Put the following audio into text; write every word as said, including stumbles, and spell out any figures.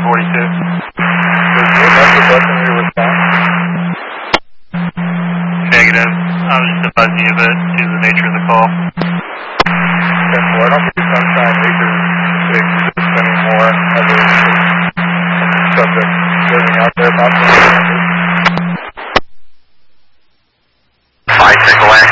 forty-two. Was your message left in your response? Negative. I was just advising you of it due to the nature of the call. Okay, well, I don't think Sunshine Acres is spending more of the subject living out there about the Five Triple X.